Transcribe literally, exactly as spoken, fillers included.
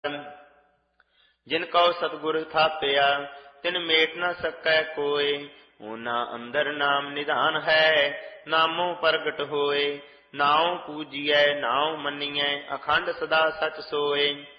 जिन कौ सतगुर थापिया तिन मेट न सकै कोय। ऊना अंदर नाम निधान है नामों प्रगट होए। नाउ पूजिए नाउ मनिए अखंड सदा सच सोए।